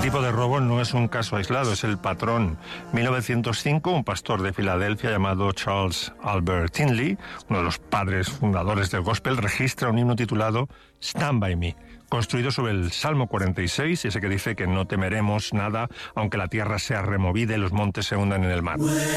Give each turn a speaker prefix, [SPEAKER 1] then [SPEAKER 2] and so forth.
[SPEAKER 1] tipo de robo no es un caso aislado, es el patrón. 1905, un pastor de Filadelfia llamado Charles Albert Tindley, uno de los padres fundadores del gospel, registra un himno titulado Stand By Me, construido sobre el Salmo 46, ese que dice que no temeremos nada, aunque la tierra sea removida y los montes se hundan en el mar.